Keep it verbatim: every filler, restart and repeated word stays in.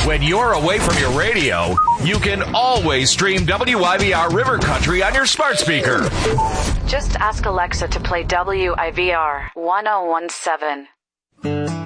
When you're away from your radio, you can always stream W I V R River Country on your smart speaker. Just ask Alexa to play W I V R ten seventeen.